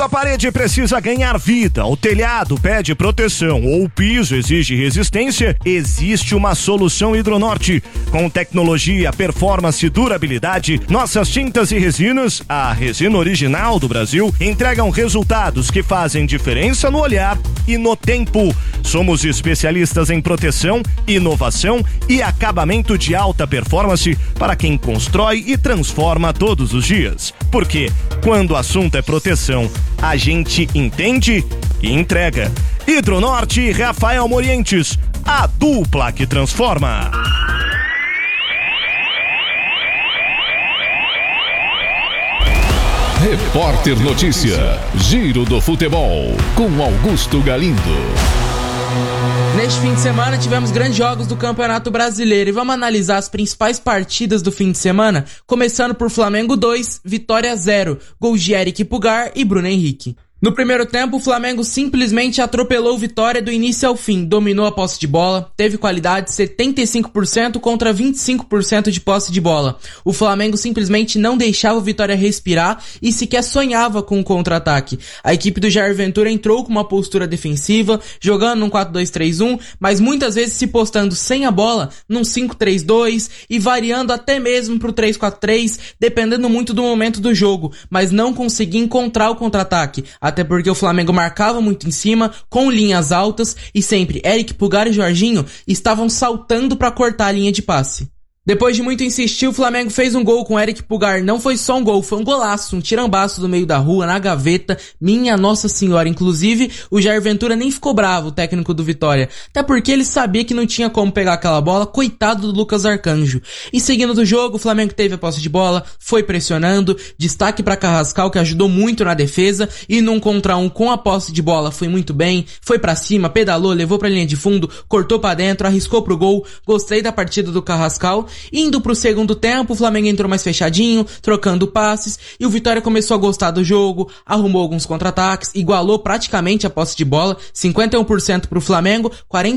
Quando a parede precisa ganhar vida, o telhado pede proteção ou o piso exige resistência, existe uma solução Hidronorte. Com tecnologia, performance e durabilidade, nossas tintas e resinas, a resina original do Brasil, entregam resultados que fazem diferença no olhar e no tempo. Somos especialistas em proteção, inovação e acabamento de alta performance para quem constrói e transforma todos os dias. Porque quando o assunto é proteção, a gente entende e entrega. Hidronorte e Rafael Morientes, a dupla que transforma. Repórter Notícia, Giro do Futebol, com Augusto Galindo. Neste fim de semana tivemos grandes jogos do Campeonato Brasileiro e vamos analisar as principais partidas do fim de semana, começando por Flamengo 2, Vitória 0, gols de Eric Pulgar e Bruno Henrique. No primeiro tempo, o Flamengo simplesmente atropelou o Vitória do início ao fim, dominou a posse de bola, teve qualidade 75% contra 25% de posse de bola. O Flamengo simplesmente não deixava o Vitória respirar e sequer sonhava com o contra-ataque. A equipe do Jair Ventura entrou com uma postura defensiva, jogando num 4-2-3-1, mas muitas vezes se postando sem a bola num 5-3-2 e variando até mesmo pro 3-4-3, dependendo muito do momento do jogo, mas não conseguia encontrar o contra-ataque. Até porque o Flamengo marcava muito em cima, com linhas altas, e sempre Eric Pulgar e Jorginho estavam saltando para cortar a linha de passe. Depois de muito insistir, o Flamengo fez um gol com Eric Pulgar. Não foi só um gol, foi um golaço, um tirambaço do meio da rua, na gaveta, minha Nossa Senhora. Inclusive, o Jair Ventura nem ficou bravo, o técnico do Vitória. Até porque ele sabia que não tinha como pegar aquela bola, coitado do Lucas Arcanjo. E seguindo do jogo, o Flamengo teve a posse de bola, foi pressionando, destaque para Carrascal, que ajudou muito na defesa, e num contra um com a posse de bola foi muito bem, foi pra cima, pedalou, levou pra linha de fundo, cortou pra dentro, arriscou pro gol. Gostei da partida do Carrascal. Indo pro segundo tempo, o Flamengo entrou mais fechadinho, trocando passes, e o Vitória começou a gostar do jogo, arrumou alguns contra-ataques, igualou praticamente a posse de bola, 51% pro Flamengo,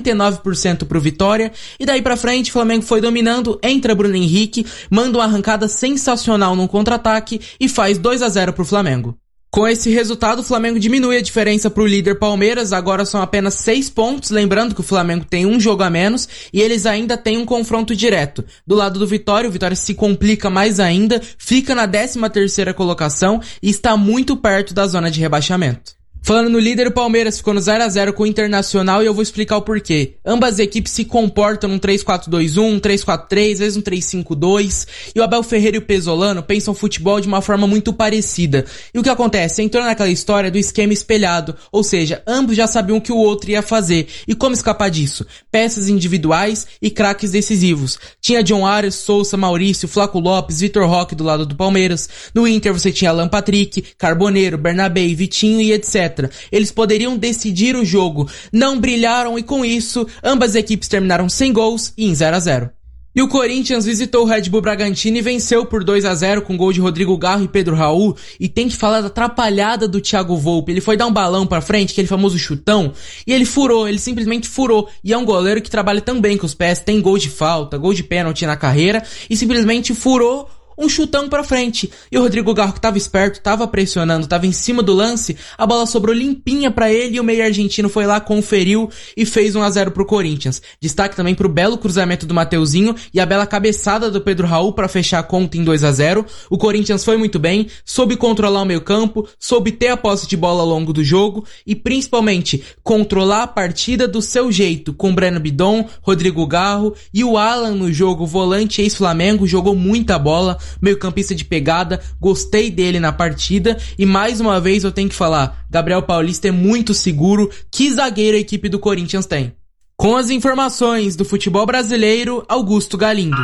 49% pro Vitória, e daí pra frente o Flamengo foi dominando, entra Bruno Henrique, manda uma arrancada sensacional num contra-ataque e faz 2-0 pro Flamengo. Com esse resultado, o Flamengo diminui a diferença para o líder Palmeiras, agora são apenas 6 pontos, lembrando que o Flamengo tem um jogo a menos e eles ainda têm um confronto direto. Do lado do Vitória, o Vitória se complica mais ainda, fica na 13ª colocação e está muito perto da zona de rebaixamento. Falando no líder, o Palmeiras ficou no 0-0 com o Internacional e eu vou explicar o porquê. Ambas as equipes se comportam num 3-4-2-1, um 3-4-3, às vezes um 3-5-2, e o Abel Ferreira e o Pesolano pensam futebol de uma forma muito parecida. E o que acontece? Entrou naquela história do esquema espelhado, ou seja, ambos já sabiam o que o outro ia fazer. E como escapar disso? Peças individuais e craques decisivos. Tinha John Arias, Sousa, Maurício, Flaco Lopes, Vitor Roque do lado do Palmeiras. No Inter você tinha Alan Patrick, Carboneiro, Bernabé, Vitinho e etc. Eles poderiam decidir o jogo, não brilharam e com isso, ambas as equipes terminaram sem gols e em 0-0. E o Corinthians visitou o Red Bull Bragantino e venceu por 2-0 com gol de Rodrigo Garro e Pedro Raul. E tem que falar da atrapalhada do Thiago Volpi. Ele foi dar um balão pra frente, aquele famoso chutão, e ele furou, ele simplesmente furou. E é um goleiro que trabalha tão bem com os pés, tem gol de falta, gol de pênalti na carreira, e simplesmente furou um chutão pra frente. E o Rodrigo Garro, que tava esperto, tava pressionando, tava em cima do lance, a bola sobrou limpinha pra ele e o meio argentino foi lá, conferiu e fez 1-0 pro Corinthians. Destaque também pro belo cruzamento do Mateuzinho e a bela cabeçada do Pedro Raul pra fechar a conta em 2-0. O Corinthians foi muito bem, soube controlar o meio campo, soube ter a posse de bola ao longo do jogo e principalmente controlar a partida do seu jeito, com Breno Bidon, Rodrigo Garro e o Alan no jogo, volante ex-Flamengo, jogou muita bola, meio campista de pegada, gostei dele na partida e mais uma vez eu tenho que falar, Gabriel Paulista é muito seguro, que zagueiro a equipe do Corinthians tem. Com as informações do futebol brasileiro, Augusto Galindo.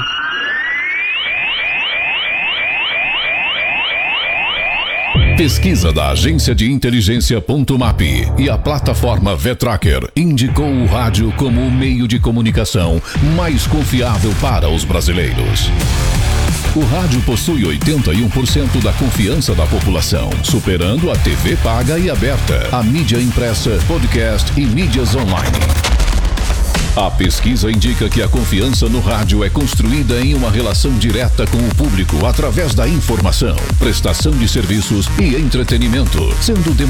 Pesquisa da agência de inteligência Ponto Map e a plataforma Vetracker indicou o rádio como o meio de comunicação mais confiável para os brasileiros. O rádio possui 81% da confiança da população, superando a TV paga e aberta, a mídia impressa, podcast e mídias online. A pesquisa indica que a confiança no rádio é construída em uma relação direta com o público através da informação, prestação de serviços e entretenimento, sendo